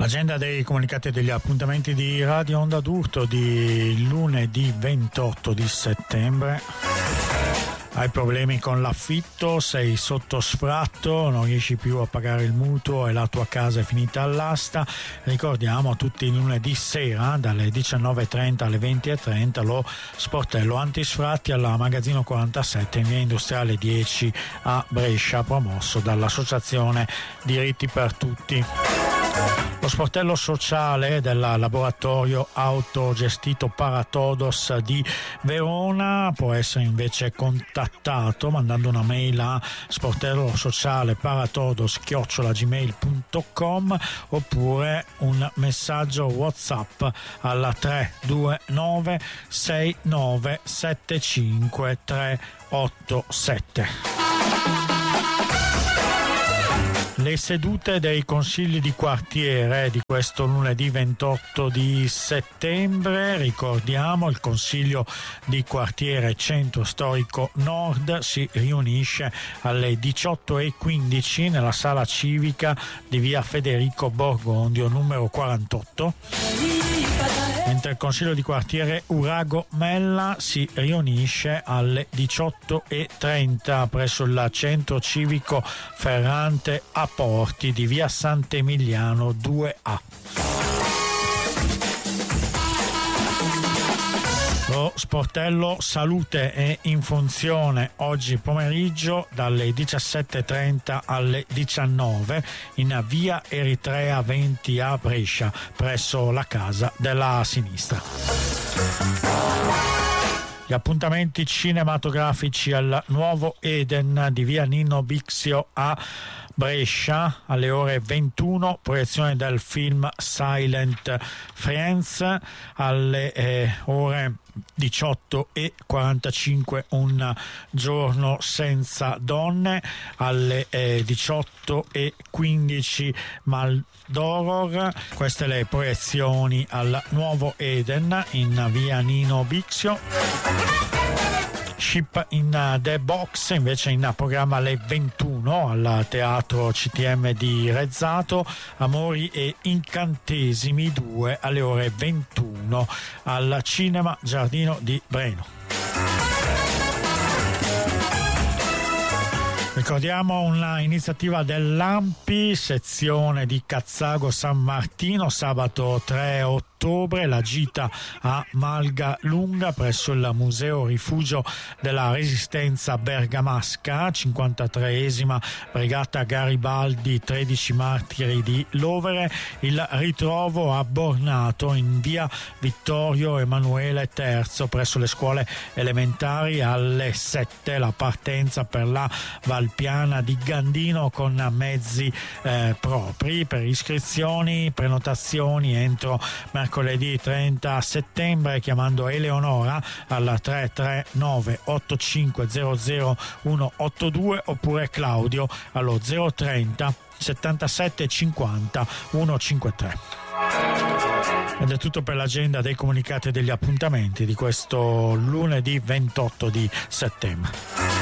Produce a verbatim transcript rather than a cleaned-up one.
L'agenda dei comunicati e degli appuntamenti di Radio Onda d'Urto di lunedì ventotto di settembre. Hai problemi con l'affitto, sei sotto sfratto, non riesci più a pagare il mutuo e la tua casa è finita all'asta. Ricordiamo tutti i lunedì sera dalle diciannove e trenta alle venti e trenta lo sportello antisfratti alla Magazzino quarantasette in via Industriale dieci a Brescia, promosso dall'Associazione Diritti per Tutti. Lo sportello sociale del laboratorio autogestito Paratodos di Verona può essere invece contattato mandando una mail a sportello sociale paratodos chiocciola gmail punto com oppure un messaggio WhatsApp alla tre due nove sei nove sette cinque tre otto sette. Le sedute dei consigli di quartiere di questo lunedì ventotto di settembre, ricordiamo il consiglio di quartiere Centro Storico Nord si riunisce alle diciotto e quindici nella sala civica di via Federico Borgondio numero quarantotto, mentre il consiglio di quartiere Urago Mella si riunisce alle diciotto e trenta presso il centro civico Ferrante a Porti di via Sant'Emiliano due A. Lo sportello salute è in funzione oggi pomeriggio dalle diciassette e trenta alle diciannove in via Eritrea venti a Brescia presso la casa della sinistra. Gli appuntamenti cinematografici al Nuovo Eden di via Nino Bixio a Brescia alle ore ventuno, proiezione del film Silent Friends, alle eh, ore diciotto e quarantacinque Un giorno senza donne, alle eh, diciotto e quindici Maldoror. Queste le proiezioni al Nuovo Eden in via Nino Bixio. Ship in the Box invece in programma alle ventuno al Teatro C T M di Rezzato, Amori e Incantesimi due alle ore ventuno al Cinema Giardino di Breno. Ricordiamo una iniziativa dell'Ampi, sezione di Cazzago San Martino, sabato tre ottobre, la gita a Malga Lunga presso il Museo Rifugio della Resistenza Bergamasca, cinquantatreesima Brigata Garibaldi, tredici Martiri di Lovere, il ritrovo a Bornato in via Vittorio Emanuele terzo presso le scuole elementari alle sette, la partenza per la Valpiana di Gandino con mezzi eh, propri. Per iscrizioni, prenotazioni entro mercoledì trenta settembre chiamando Eleonora al tre tre nove otto cinque zero zero uno otto due oppure Claudio allo zero trenta settantasette cinquanta centocinquantatré. Ed è tutto per l'agenda dei comunicati e degli appuntamenti di questo lunedì ventotto di settembre.